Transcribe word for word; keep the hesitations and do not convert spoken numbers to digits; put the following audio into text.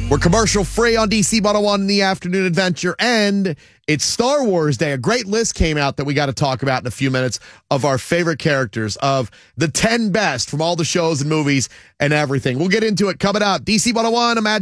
We're commercial free on D C one oh one in the Afternoon Adventure, and it's Star Wars Day. A great list came out that we got to talk about in a few minutes of our favorite characters, of the ten best from all the shows and movies and everything. We'll get into it coming up. D C one oh one, Imagine